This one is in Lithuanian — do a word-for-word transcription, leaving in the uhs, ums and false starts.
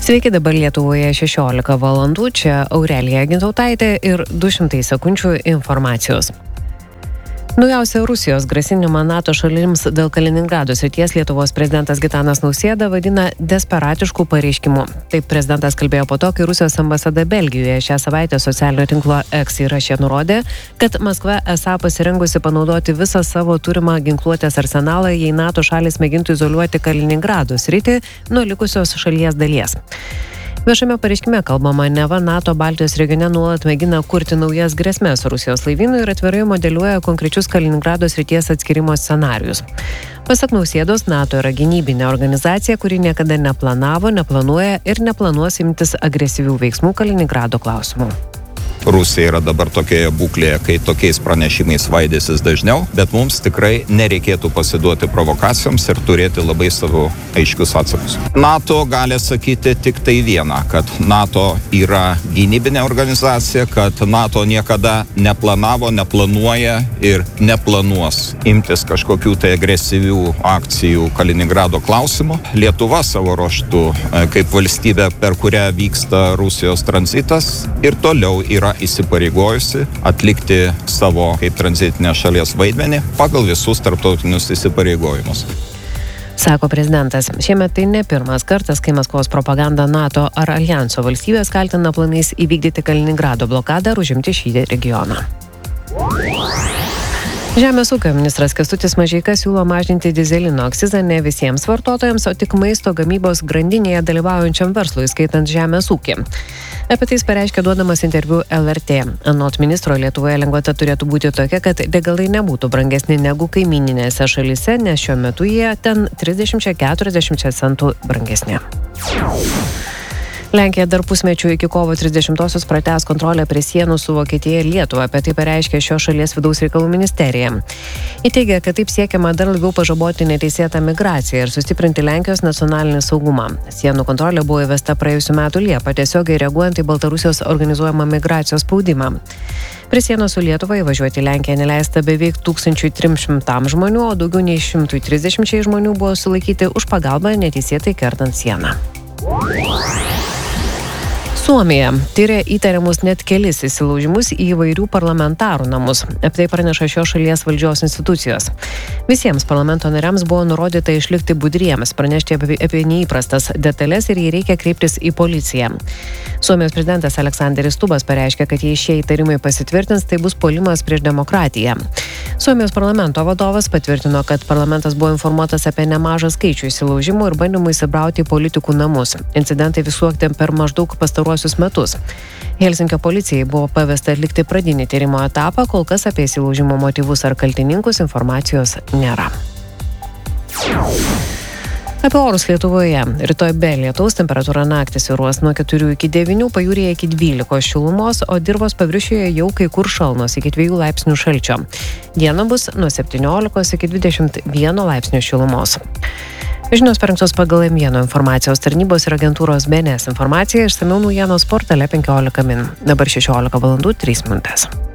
Sveiki, dabar Lietuvoje šešiolika valandų, čia Aurelija Gintautaitė ir du šimtai sekundžių informacijos. Naujausią Rusijos grasinimą NATO šalims dėl Kaliningrado srities Lietuvos prezidentas Gitanas Nausėda vadina desperatiškų pareiškimų. Taip prezidentas kalbėjo po to, kai Rusijos ambasada Belgijoje šią savaitę socialinio tinklo X įraše nurodė, kad Maskva esą pasirengusi panaudoti visą savo turimą ginkluotės arsenalą, jei NATO šalis mėgintų izoliuoti Kaliningrado sritį nuo likusios šalies dalies. Viešame pareiškime kalbama, neva NATO Baltijos regione nuolat mėgina kurti naujas grėsmės Rusijos laivynui ir atvirai modeliuoja konkrečius Kaliningrado srities atskirimo scenarius. Pasak Nausėdos, NATO yra gynybinė organizacija, kuri niekada neplanavo, neplanuoja ir neplanuos imtis agresyvių veiksmų Kaliningrado klausimu. Rusija yra dabar tokioje būklėje, kai tokiais pranešimais svaidysis dažniau, bet mums tikrai nereikėtų pasiduoti provokacijoms ir turėti labai savo aiškius atsakus. NATO gali sakyti tik tai vieną, kad NATO yra gynybinė organizacija, kad NATO niekada neplanavo, neplanuoja ir neplanuos imtis kažkokių tai agresyvių akcijų Kaliningrado klausimu. Lietuva savo ruožtu, kaip valstybė, per kurią vyksta Rusijos tranzitas, ir toliau yra įsipareigojusi atlikti savo kaip tranzitinės šalies vaidmenį pagal visus tarptautinius įsipareigojimus. Sako prezidentas. Šiemet tai ne pirmas kartas, kai Maskvos propaganda NATO ar aljanso valstybės kaltina planais įvykdyti Kaliningrado blokadą ir užimti šį regioną. Žemės ūkio ministras Kęstutis Mažeika siūlo mažinti dyzelino akcizą ne visiems vartotojams, o tik maisto gamybos grandinėje dalyvaujančiam verslui, skaitant žemės ūkį. Apie tai jis pareiškė duodamas interviu L R T. Anot ministro, Lietuvoje lengvata turėtų būti tokia, kad degalai nebūtų brangesni negu kaimyninėse šalyse, nes šiuo metu jie ten trisdešimt iki keturiasdešimt centų brangesni. Lenkija dar pusmečių iki kovo trisdešimtosios pratęs kontrolę prie sienų su Vokietija ir Lietuva, apie tai pareiškė šios šalies vidaus reikalų ministerija. Ji teigia, kad taip siekiama dar labiau pažaboti neteisėtą migraciją ir sustiprinti Lenkijos nacionalinį saugumą. Sienų kontrolė buvo įvesta praėjusių metų Liepą, tiesiogiai reaguojant į Baltarusijos organizuojamą migracijos spaudimą. Prie sienos su Lietuva įvažiuoti į Lenkiją neleista beveik tūkstančiui trims šimtams žmonių, o daugiau nei šimtui trisdešimčiai žmonių buvo sulaikyti už pagalbą neteisėtai kertant sieną. Suomija tyria įtariamus net kelis įsilaužimus į įvairių parlamentarų namus. Apie tai praneša šios šalies valdžios institucijos. Visiems parlamento nariams buvo nurodyta išlikti budriems, pranešti apie, apie neįprastas detalės ir jei reikia kreiptis į policiją. Suomijos prezidentas Aleksanderis Stubbas pareiškė, kad jei šie įtarimai pasitvirtins, tai bus puolimas prieš demokratiją. Suomijos parlamento vadovas patvirtino, kad parlamentas buvo informuotas apie nemažą skaičių įsilaužimų ir bandymų įsibrauti į politikų namus. Incidentai visuokti per maždaug pastaruosius metus. Helsinkio policijai buvo pavesta atlikti pradinį tyrimo etapą, kol kas apie įsilaužimo motyvus ar kaltininkus informacijos nėra. Apie orus Lietuvoje. Rytoj be lietaus, temperatūra naktį svyruos nuo keturių iki devynių, pajūryje iki dvylikos šilumos, o dirvos paviršiuje jau kai kur šalnos iki dviejų laipsnių šalčio. Diena bus nuo septyniolikos iki dvidešimt vieno laipsnių šilumos. Žinios parengtos pagal M vieno informacijos tarnybos ir agentūros B N S informaciją, išsamiau naujienos portale penkiolika min. Dabar šešiolika valandų trys minutės.